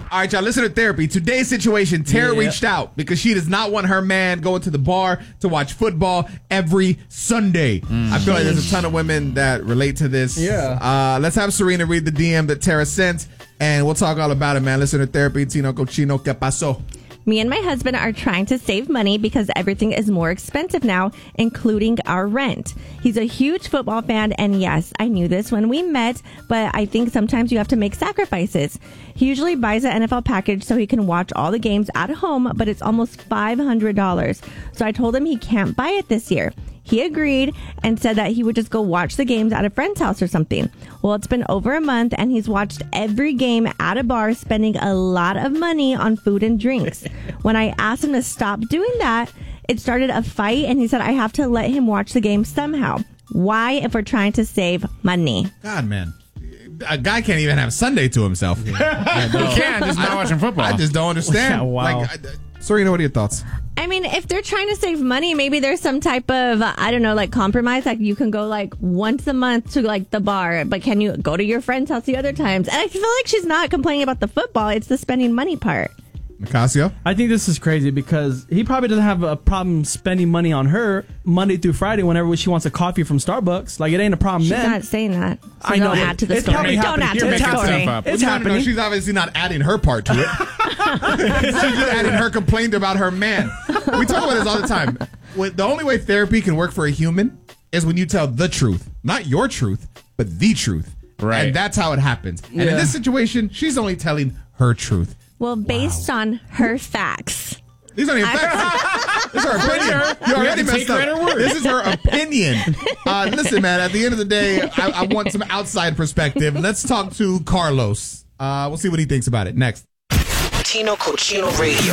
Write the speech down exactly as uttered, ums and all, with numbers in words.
All right, y'all, listener therapy. Today's situation, Tara Yeah. reached out because she does not want her man going to the bar to watch football every Sunday. Mm. I feel like there's a ton of women that relate to this. Yeah. Uh, let's have Serena read the D M that Tara sent, and we'll talk all about it, man. Listener therapy, Tino Cochino, ¿qué pasó? Me and my husband are trying to save money because everything is more expensive now, including our rent. He's a huge football fan, and yes, I knew this when we met, but I think sometimes you have to make sacrifices. He usually buys an N F L package so he can watch all the games at home, but it's almost five hundred dollars. So I told him he can't buy it this year. He agreed and said that he would just go watch the games at a friend's house or something. Well, it's been over a month and he's watched every game at a bar, spending a lot of money on food and drinks. When I asked him to stop doing that, it started a fight and he said I have to let him watch the game somehow. Why if we're trying to save money? God, man. A guy can't even have Sunday to himself. Yeah, no. He can, just not watching football. I just don't understand. Yeah, wow. Like, I, Serena, what are your thoughts? I mean, if they're trying to save money, maybe there's some type of, I don't know, like compromise. Like you can go like once a month to like the bar, but can you go to your friend's house the other times? And I feel like she's not complaining about the football. It's the spending money part. Nicasio? I think this is crazy because he probably doesn't have a problem spending money on her Monday through Friday whenever she wants a coffee from Starbucks. Like, it ain't a problem She's then. not saying that. So I know, don't it- add to the it's story. probably Don't happening. add to You're the making story. stuff up. It's No, no, happening. no, she's obviously not adding her part to it. She's just adding her complaint about her man. We talk about this all the time. When- The only way therapy can work for a human is when you tell the truth. Not your truth, but the truth. Right. And that's how it happens. And in Yeah. this situation, she's only telling her truth. Well, based on her facts. These aren't even facts. This is her opinion. You already have to messed take her at her up. word. This is her opinion. Uh, listen, man, at the end of the day, I, I want some outside perspective. Let's talk to Carlos. Uh, we'll see what he thinks about it next. Tino Cochino Radio.